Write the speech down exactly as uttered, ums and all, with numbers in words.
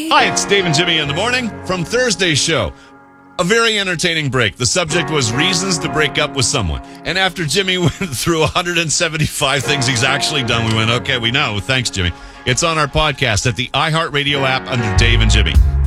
Hi, it's Dave and Jimmy in the morning from Thursday's show. A very entertaining break. The subject was reasons to break up with someone. And after Jimmy went through one hundred seventy-five things he's actually done, we went, okay, we know. Thanks, Jimmy. It's on our podcast at the iHeartRadio app under Dave and Jimmy.